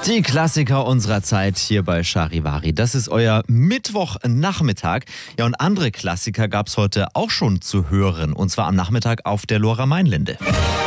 Die Klassiker unserer Zeit hier bei Charivari. Das ist euer Mittwochnachmittag. Ja, und andere Klassiker gab es heute auch schon zu hören. Und zwar am Nachmittag auf der Lora-Main-Linde.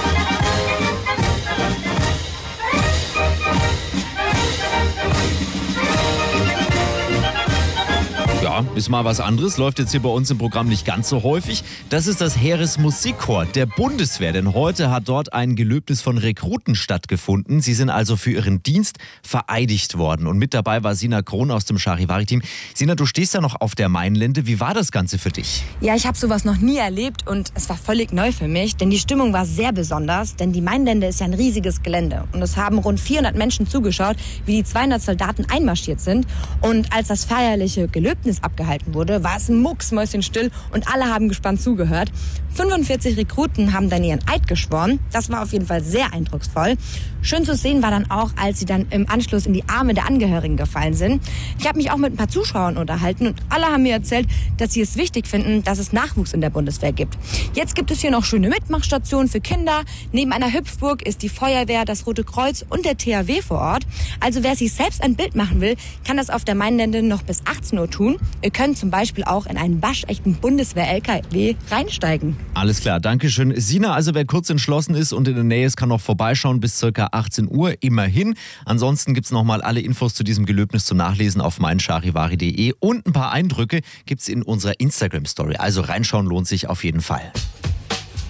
Ja, ist mal was anderes, läuft jetzt hier bei uns im Programm nicht ganz so häufig. Das ist das Heeresmusikchor der Bundeswehr, denn heute hat dort ein Gelöbnis von Rekruten stattgefunden. Sie sind also für ihren Dienst vereidigt worden. Und mit dabei war Sina Kron aus dem Charivari-Team. Sina, du stehst ja noch auf der Mainlinde. Wie war das Ganze für dich? Ja, ich habe sowas noch nie erlebt und es war völlig neu für mich, denn die Stimmung war sehr besonders, denn die Mainlinde ist ja ein riesiges Gelände und es haben rund 400 Menschen zugeschaut, wie die 200 Soldaten einmarschiert sind. Und als das feierliche Gelöbnis abgehalten wurde, war es mucksmäuschenstill und alle haben gespannt zugehört. 45 Rekruten haben dann ihren Eid geschworen. Das war auf jeden Fall sehr eindrucksvoll. Schön zu sehen war dann auch, als sie dann im Anschluss in die Arme der Angehörigen gefallen sind. Ich habe mich auch mit ein paar Zuschauern unterhalten und alle haben mir erzählt, dass sie es wichtig finden, dass es Nachwuchs in der Bundeswehr gibt. Jetzt gibt es hier noch schöne Mitmachstationen für Kinder. Neben einer Hüpfburg ist die Feuerwehr, das Rote Kreuz und der THW vor Ort. Also wer sich selbst ein Bild machen will, kann das auf der Mainlinde noch bis 18 Uhr tun. Ihr könnt zum Beispiel auch in einen waschechten Bundeswehr-LKW reinsteigen. Alles klar, danke schön. Sina, also wer kurz entschlossen ist und in der Nähe ist, kann noch vorbeischauen bis ca. 18 Uhr, immerhin. Ansonsten gibt es nochmal alle Infos zu diesem Gelöbnis zum Nachlesen auf meincharivari.de und ein paar Eindrücke gibt es in unserer Instagram-Story. Also reinschauen lohnt sich auf jeden Fall.